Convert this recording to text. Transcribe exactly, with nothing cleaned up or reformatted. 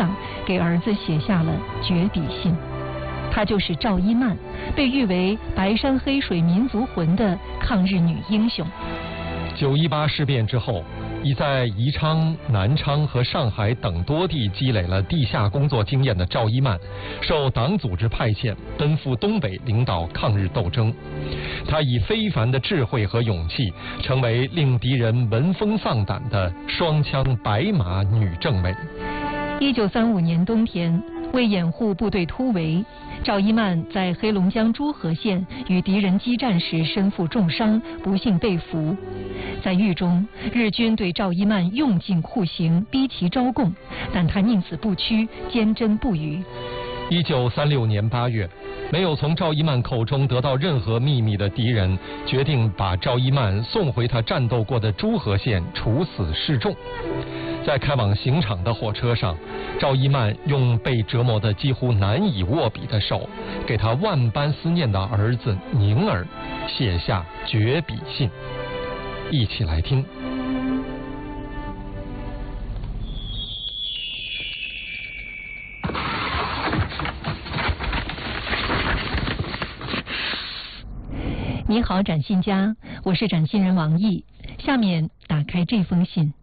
上给儿子写下了绝笔信。她就是赵一曼，被誉为白山黑水民族魂的抗日女英雄。 九一八事变之后，已在宜昌、南昌和上海等多地积累了地下工作经验的赵一曼，受党组织派遣，奔赴东北领导抗日斗争。她以非凡的智慧和勇气，成为令敌人闻风丧胆的双枪白马女政委。 一九三五年冬天，为掩护部队突围，赵一曼在黑龙江诸河县与敌人激战时身负重伤，不幸被俘。在狱中，日军对赵一曼用尽酷刑，逼其招供，但她宁死不屈，坚贞不渝。 一九三六年八月，没有从赵一曼口中得到任何秘密的敌人，决定把赵一曼送回他战斗过的诸河县处死示众。在开往刑场的火车上，赵一曼用被折磨得几乎难以握笔的手，给他万般思念的儿子宁儿写下绝笔信。一起来听。 你好，展信家，我是展信人王毅。下面打开这封信。